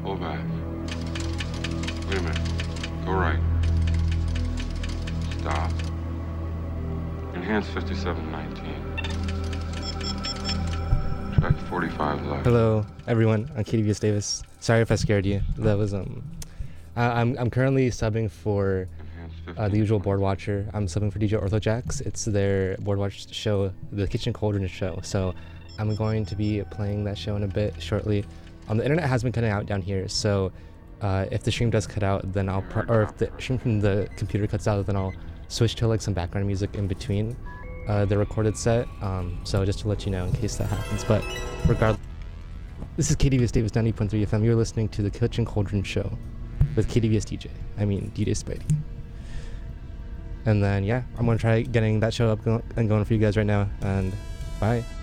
Pull back. Wait a minute. Go right. Stop. Enhance 5719. Track 45 left. Hello, everyone. I'm KDVS Davis. Sorry if I scared you. That was I'm currently subbing for the usual Board Watcher. I'm subbing for DJ Orthojax. It's their Board Watch show, the Kitchen Cauldron show. So I'm going to be playing that show in a bit shortly. The internet has been cutting out down here, so if the stream does cut out, then or if the stream from the computer cuts out, then I'll switch to like some background music in between the recorded set. So just to let you know in case that happens. But regardless, this is KDVS Davis 90.3 FM. You're listening to the Kitchen Cauldron show with KDVS DJ. I mean DJ Spidey. And then yeah, I'm gonna try getting that show up and going for you guys right now. And bye.